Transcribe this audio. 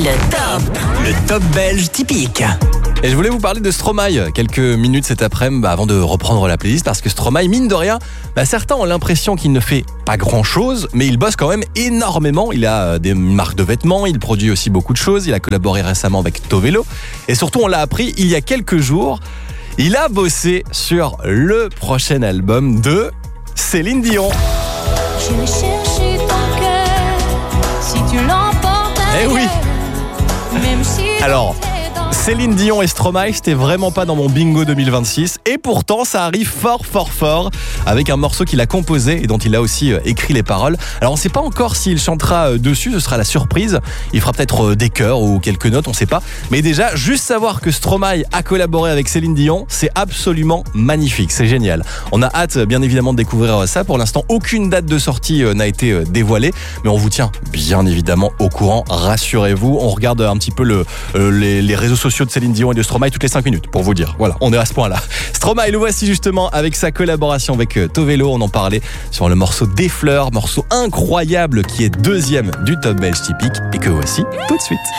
Le top belge typique. Et je voulais vous parler de Stromae quelques minutes cet après-midi avant de reprendre la playlist, parce que Stromae, mine de rien, certains ont l'impression qu'il ne fait pas grand-chose, mais il bosse quand même énormément. Il a des marques de vêtements, il produit aussi beaucoup de choses, il a collaboré récemment avec Tovelo, et surtout on l'a appris il y a quelques jours, il a bossé sur le prochain album de Céline Dion. J'irai chercher ton cœur si tu l'emportes ailleurs. Eh oui. Même si Alors, Céline Dion et Stromae, c'était vraiment pas dans mon bingo 2026, et pourtant ça arrive fort avec un morceau qu'il a composé et dont il a aussi écrit les paroles. Alors on sait pas encore s'il chantera dessus, ce sera la surprise. Il fera peut-être des chœurs ou quelques notes, on sait pas. Mais déjà, juste savoir que Stromae a collaboré avec Céline Dion, c'est absolument magnifique, c'est génial. On a hâte bien évidemment de découvrir ça. Pour l'instant, aucune date de sortie n'a été dévoilée, mais on vous tient bien évidemment au courant, rassurez-vous. On regarde un petit peu les réseaux sociaux de Céline Dion et de Stromae toutes les 5 minutes pour vous dire. Voilà, on est à ce point-là. Stromae, le voici justement avec sa collaboration avec Tovelo. On en parlait sur le morceau Des Fleurs, morceau incroyable qui est deuxième du top belge typique et que voici tout de suite.